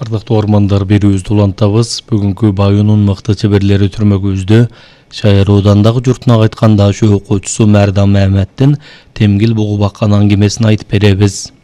Ардактуу ормандар берүүбүздү улантабыз. Бүгүнкү Байынын мыкты чеберлери түрмөгүбүздө Шайыр оодандагы журтуна кайтканда ошо окуучусу Мәрдан Мамеддин темгил бугу баккан аңгемесин айтып беребиз.